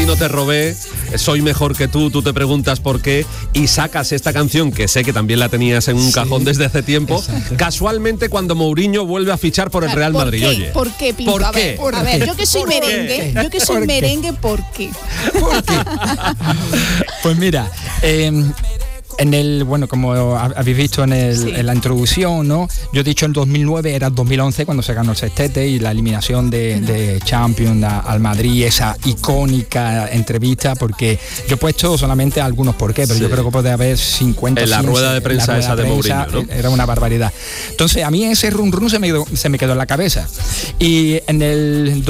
ti no te robé, soy mejor que tú te preguntas por qué, y sacas esta canción que sé que también la tenías en un cajón desde hace tiempo, exacto, casualmente cuando Mourinho vuelve a fichar por el Real Madrid. Oye, ¿por qué, Pinto? ¿Por qué? A ver, yo que soy merengue, ¿por qué? ¿Por qué? Pues mira, como habéis visto en la introducción, ¿no? Yo he dicho en 2009, era 2011 cuando se ganó el sextete y la eliminación de Champions al Madrid, esa icónica entrevista, porque yo he puesto solamente algunos por qué, pero yo creo que puede haber 50. En la rueda de prensa esa de Mourinho, ¿no? Era una barbaridad. Entonces a mí ese run se me quedó en la cabeza. Y en el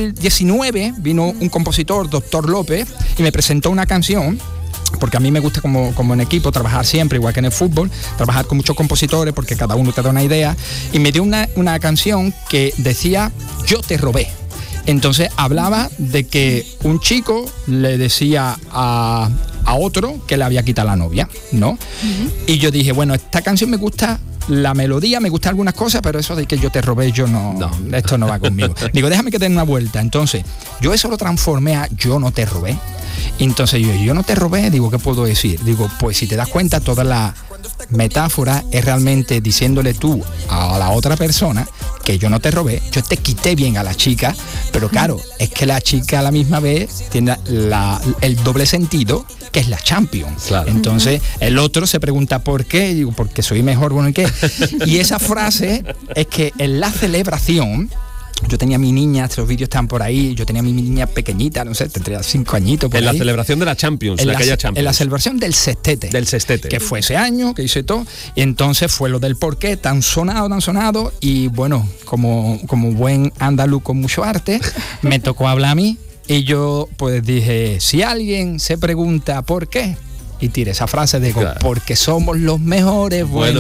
2019 vino un compositor, Doctor López, y me presentó una canción, porque a mí me gusta como en equipo trabajar siempre, igual que en el fútbol, trabajar con muchos compositores porque cada uno te da una idea, y me dio una canción que decía Yo te robé. Entonces hablaba de que un chico le decía a otro que le había quitado la novia, ¿no? Uh-huh. Y yo dije, bueno, esta canción me gusta, la melodía, me gustan algunas cosas, pero eso de que yo te robé, yo no, esto no va conmigo. Digo, déjame que te dé una vuelta. Entonces, yo eso lo transformé a Yo no te robé. Entonces yo no te robé, digo, ¿qué puedo decir? Digo, pues si te das cuenta, toda la metáfora es realmente diciéndole tú a la otra persona que yo no te robé, yo te quité bien a la chica, pero claro, es que la chica a la misma vez tiene el doble sentido, que es la Champions. Claro. Entonces el otro se pregunta ¿por qué? Digo, porque soy mejor, bueno, ¿y qué? Y esa frase es que en la celebración, yo tenía mi niña, los vídeos están por ahí, yo tenía mi niña pequeñita, no sé, tendría 5 añitos por en ahí. La celebración de la Champions, en aquella Champions. En la celebración del sextete. Que fue ese año, que hice todo, y entonces fue lo del porqué, tan sonado, y bueno, como buen andaluz con mucho arte, me tocó hablar a mí, y yo pues dije, si alguien se pregunta por qué, y tiré esa frase de claro, porque somos los mejores, bueno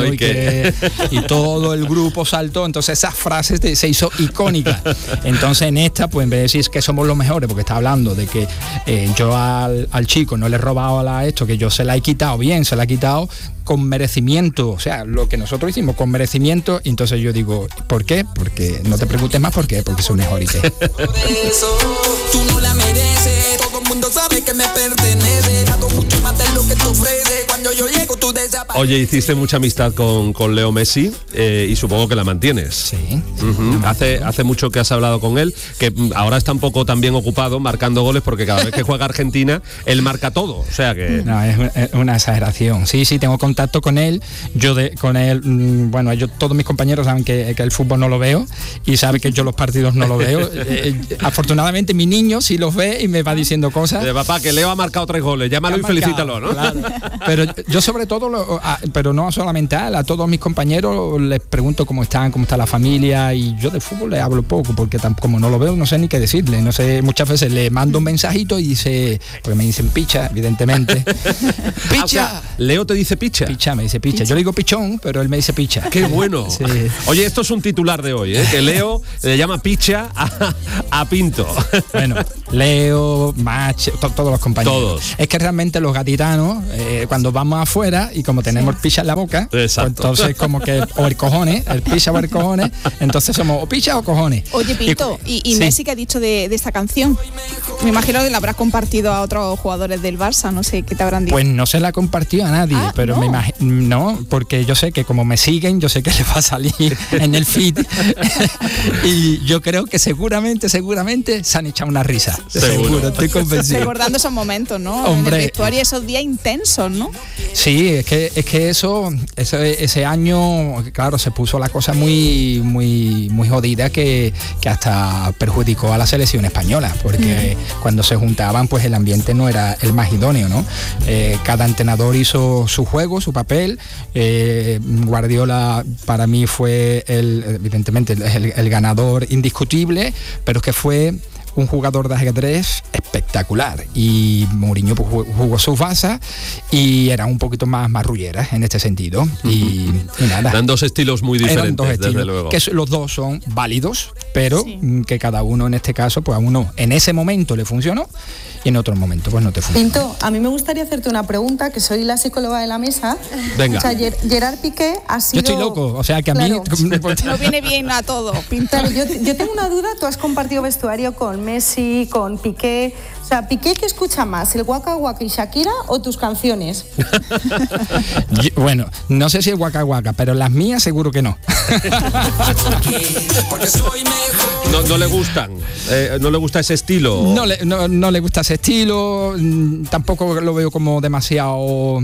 y todo el grupo saltó. Entonces esa frase se hizo icónica. Entonces en esta, pues en vez de decir que somos los mejores, porque está hablando de que yo al chico no le he robado esto, que yo se la he quitado bien, se la he quitado con merecimiento, o sea, lo que nosotros hicimos con merecimiento. Y entonces yo digo, ¿por qué? Porque no te preguntes más por qué, porque soy mejor y qué. Tú no la mereces, todo el mundo sabe que me pertenece, dado mucho más de lo que tú ofreces, cuando yo llego tú desapareces. Oye, hiciste mucha amistad con Leo Messi, y supongo que la mantienes. Sí. Uh-huh. Hace mucho que has hablado con él, que ahora está un poco también ocupado marcando goles, porque cada vez que juega Argentina, él marca todo, o sea que... No, es una exageración. Sí, tengo contacto con él, con él, bueno, todos mis compañeros saben que el fútbol no lo veo, y saben que yo los partidos no lo veo. Afortunadamente mi niño sí los ve y me va diciendo cosas. De papá, que Leo ha marcado 3 goles, llámalo y felicítalo, ¿no? Claro. Pero yo sobre todo, pero no solamente a todos mis compañeros les pregunto cómo está la familia, y yo de fútbol le hablo poco, porque como no lo veo, no sé ni qué decirle, no sé, muchas veces le mando un mensajito y dice, porque me dicen picha, evidentemente. ¡Picha! O sea, Leo te dice picha. Me dice picha. Yo le digo pichón, pero él me dice picha. ¡Qué bueno! Sí. Oye, esto es un titular de hoy, que Leo le llama picha a Pinto. Bueno, Leo, Mach, todos los compañeros. Todos. Es que realmente los gaditanos, cuando vamos afuera y como tenemos picha en la boca, pues entonces como que, o el cojones, el picha o el cojones, entonces somos o picha o cojones. Oye, Pinto, y Messi, ¿qué ha dicho de esta canción? Me imagino que la habrás compartido a otros jugadores del Barça, no sé qué te habrán dicho. Pues no se la compartió a nadie, pero me imagino, no, porque yo sé que como me siguen, yo sé que les va a salir en el feed. Y yo creo que seguramente se han echado una risa. Seguro, estoy convencido. Recordando esos momentos, ¿no? Hombre, en el vestuario, esos días intensos, ¿no? Sí, es que ese año, claro, se puso la cosa muy jodida, que hasta perjudicó a la selección española, porque cuando se juntaban, pues el ambiente no era el más idóneo, ¿no? Cada entrenador hizo su juego, su papel. Guardiola para mí fue evidentemente el ganador indiscutible, pero que fue un jugador de ajedrez espectacular, y Mourinho pues, jugó sus bazas y era un poquito más marrullera en este sentido, y nada. Eran dos estilos muy diferentes, desde luego. Que los dos son válidos, pero que cada uno en este caso, pues a uno en ese momento le funcionó y en otro momento pues no te funcionó. Pinto, a mí me gustaría hacerte una pregunta, que soy la psicóloga de la mesa. Venga. O sea, Gerard Piqué ha sido... Yo estoy loco, o sea que a mí... No viene bien a todo, Pinto. Claro, yo tengo una duda, tú has compartido vestuario con Messi, con Piqué, o O sea, Piqué, ¿qué escucha más? ¿El Waka Waka y Shakira o tus canciones? Bueno, no sé si el Waka Waka, pero las mías seguro que no. No le gustan, no le gusta ese estilo. No le gusta ese estilo, tampoco lo veo como demasiado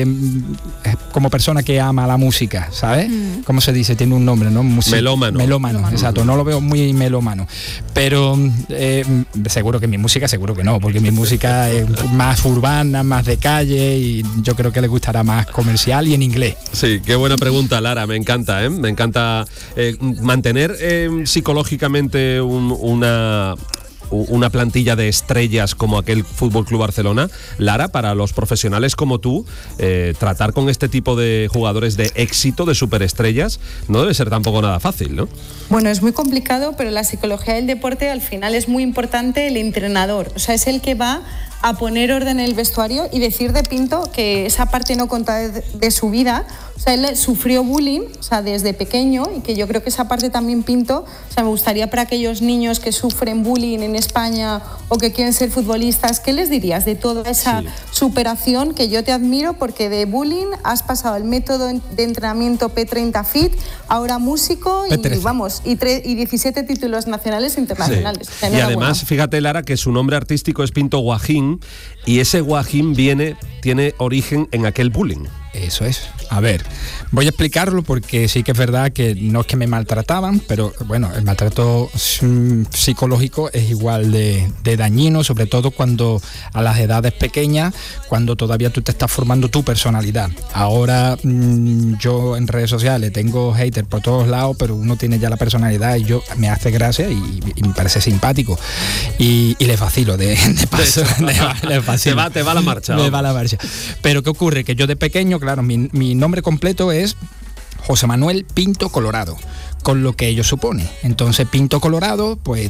como persona que ama la música, ¿sabes? ¿Cómo se dice? Tiene un nombre, ¿no? Melómano, exacto, no lo veo muy melómano. Pero seguro que mi música, seguro que no, porque mi música es más urbana, más de calle, y yo creo que le gustará más comercial y en inglés. Sí, qué buena pregunta, Lara, me encanta, me encanta mantener psicológicamente una plantilla de estrellas como aquel Fútbol Club Barcelona. Lara, para los profesionales como tú, tratar con este tipo de jugadores de éxito, de superestrellas, no debe ser tampoco nada fácil, ¿no? Bueno, es muy complicado, pero la psicología del deporte al final es muy importante el entrenador. O sea, es el que va a poner orden en el vestuario y decir de Pinto que esa parte no contada de su vida. O sea, él sufrió bullying, o sea, desde pequeño, y que yo creo que esa parte también Pinto, o sea, me gustaría para aquellos niños que sufren bullying en España o que quieren ser futbolistas, ¿qué les dirías de toda esa superación? Que yo te admiro, porque de bullying has pasado el método de entrenamiento P30 Fit, ahora músico y 17 títulos nacionales e internacionales. Sí. Y además, fíjate, Lara, que su nombre artístico es Pinto Guajín, y ese Guajín tiene origen en aquel bullying. Eso es. A ver, voy a explicarlo porque sí que es verdad que no es que me maltrataban, pero bueno, el maltrato psicológico es igual de dañino, sobre todo cuando a las edades pequeñas, cuando todavía tú te estás formando tu personalidad. Ahora yo en redes sociales tengo haters por todos lados, pero uno tiene ya la personalidad y yo me hace gracia y me parece simpático y les vacilo de paso. Les vacilo. Te va la marcha. Me va la marcha. Pero ¿qué ocurre? Que yo de pequeño, claro, mi nombre completo es José Manuel Pinto Colorado, con lo que ello supone. Entonces, Pinto Colorado, pues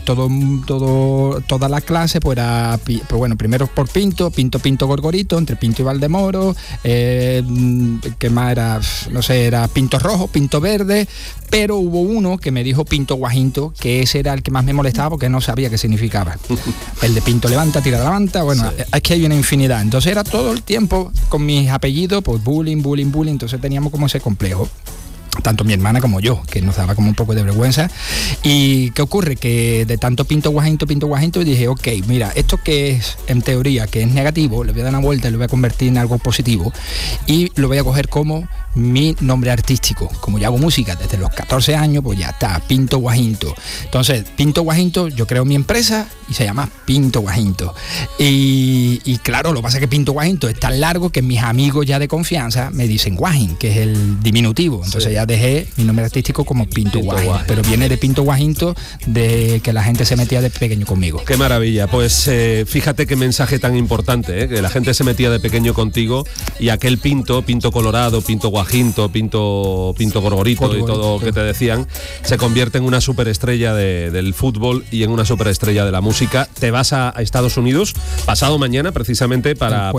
toda la clase, pues era, pues bueno, primero por Pinto Gorgorito, entre Pinto y Valdemoro, que más era, no sé, era Pinto Rojo, Pinto Verde, pero hubo uno que me dijo Pinto Guajinto, que ese era el que más me molestaba porque no sabía qué significaba. El de Pinto levanta, tira levanta, bueno, sí. Es que hay una infinidad. Entonces era todo el tiempo con mis apellidos, pues bullying, entonces teníamos como ese complejo. Tanto mi hermana como yo, que nos daba como un poco de vergüenza. ¿Y qué ocurre? Que de tanto Pinto Guajinto, dije, ok, mira, esto que es, en teoría, que es negativo, le voy a dar una vuelta y lo voy a convertir en algo positivo y lo voy a coger como mi nombre artístico. Como yo hago música desde los 14 años, pues ya está, Pinto Guajinto. Entonces, Pinto Guajinto, yo creo mi empresa y se llama Pinto Guajinto. Y claro, lo que pasa es que Pinto Guajinto es tan largo que mis amigos ya de confianza me dicen Guajin, que es el diminutivo. Entonces ya dejé mi nombre artístico como Pinto Guajin, pero viene de Pinto Guajinto, de que la gente se metía de pequeño conmigo. Qué maravilla, pues fíjate qué mensaje tan importante, que la gente se metía de pequeño contigo y aquel Pinto Colorado, Pinto Guajinto, Pinto Gorgorito y todo que te decían, se convierte en una superestrella del fútbol y en una superestrella de la música. Te vas a Estados Unidos pasado mañana precisamente para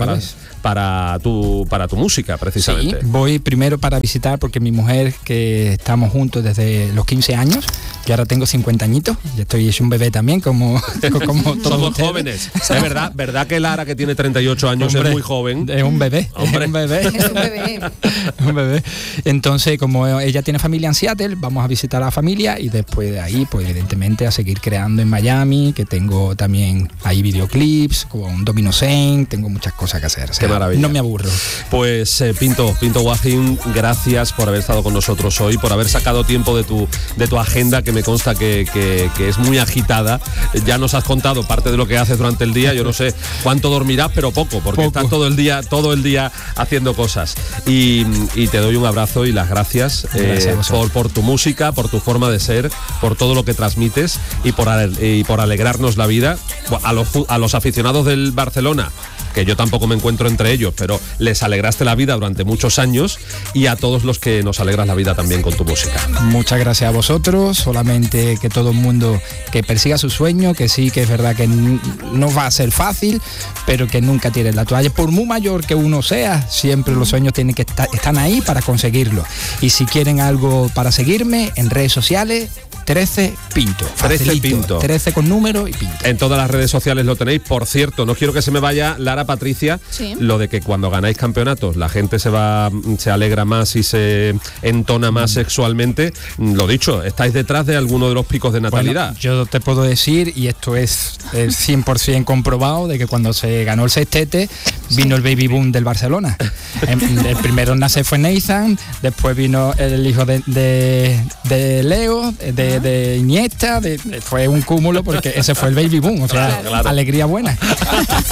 tu música, precisamente. Sí, voy primero para visitar, porque mi mujer, que estamos juntos desde los 15 años, y ahora tengo 50 añitos, ya estoy hecho un bebé también, como todos somos ustedes. Jóvenes. Es verdad que Lara, que tiene 38 años, hombre, es muy joven. Es un bebé. Hombre. Es un bebé. Es un bebé. Un bebé. Entonces, como ella tiene familia en Seattle, vamos a visitar a la familia y después de ahí, pues evidentemente a seguir creando en Miami, que tengo también ahí videoclips, con Domino Saint, tengo muchas cosas que hacer. O sea, qué maravilla. No me aburro. Pues Pinto Guajin, gracias por haber estado con nosotros hoy, por haber sacado tiempo de tu agenda, que me consta que es muy agitada. Ya nos has contado parte de lo que haces durante el día. Yo no sé cuánto dormirás, pero poco, porque estás todo el día haciendo cosas. Y te doy un abrazo y las gracias por tu música, por tu forma de ser, por todo lo que transmites y por alegrarnos la vida a los aficionados del Barcelona, que yo tampoco me encuentro entre ellos, pero les alegraste la vida durante muchos años, y a todos los que nos alegras la vida también con tu música. Muchas gracias a vosotros, solamente que todo el mundo que persiga su sueño, que sí, que es verdad que no va a ser fácil, pero que nunca tires la toalla. Por muy mayor que uno sea, siempre los sueños tienen que están ahí para conseguirlo. Y si quieren algo para seguirme en redes sociales, 13 Pinto. 13 Facilito. Pinto. 13 con número y Pinto. En todas las redes sociales lo tenéis. Por cierto, no quiero que se me vaya, Lara, Patricia, Sí. lo de que cuando ganáis campeonatos la gente se alegra más y se entona más sexualmente. Lo dicho, estáis detrás de alguno de los picos de natalidad. Bueno, yo te puedo decir, y esto es 100% comprobado, de que cuando se ganó el sextete vino el baby boom del Barcelona. El primero en nacer fue Nathan, después vino el hijo de Leo, de Iniesta, fue un cúmulo porque ese fue el baby boom, o sea, Claro. alegría buena.